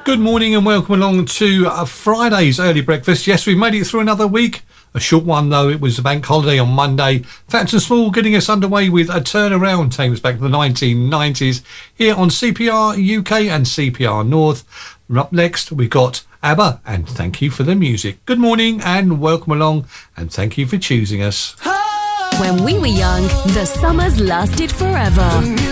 Good morning and welcome along to Friday's early breakfast. Yes, we've made it through another week. A short one though, it was a bank holiday on Monday. Fat and Small getting us underway with a turnaround, taking us back to the 1990s here on CPR UK and CPR North. Up next we've got ABBA and Thank You for the Music. Good morning and welcome along and thank you for choosing us. When we were young, the summers lasted forever.